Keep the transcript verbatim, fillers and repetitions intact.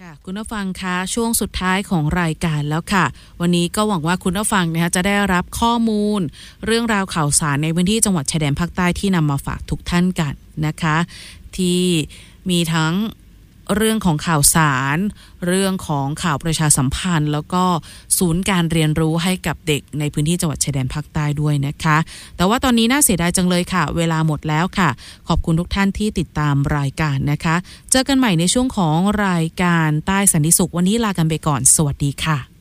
คุณผู้ฟังคะช่วงสุดท้ายของรายการแล้วค่ะวันนี้ก็หวังว่าคุณผู้ฟังนะคะจะได้รับข้อมูลเรื่องราวข่าวสารในพื้นที่จังหวัดชายแดนภาคใต้ที่นำมาฝากทุกท่านกันนะคะที่มีทั้งเรื่องของข่าวสารเรื่องของข่าวประชาสัมพันธ์แล้วก็ศูนย์การเรียนรู้ให้กับเด็กในพื้นที่จังหวัดชายแดนภาคใต้ด้วยนะคะแต่ว่าตอนนี้น่าเสียดายจังเลยค่ะเวลาหมดแล้วค่ะขอบคุณทุกท่านที่ติดตามรายการนะคะเจอกันใหม่ในช่วงของรายการใต้สันติสุขวันนี้ลากันไปก่อนสวัสดีค่ะ